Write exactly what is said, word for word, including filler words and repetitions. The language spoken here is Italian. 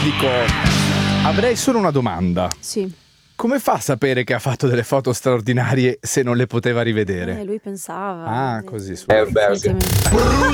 dico, avrei solo una domanda. Sì. Come fa a sapere che ha fatto delle foto straordinarie se non le poteva rivedere? Eh, lui pensava. Ah, così. Eh, beh, sì.